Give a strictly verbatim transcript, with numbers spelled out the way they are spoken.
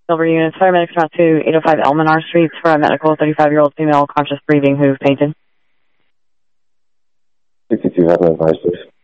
Silver units, paramedics route to eight oh five Elminar Street for a medical thirty-five-year-old female conscious breathing who's fainted. sixty-two, have an advice, please.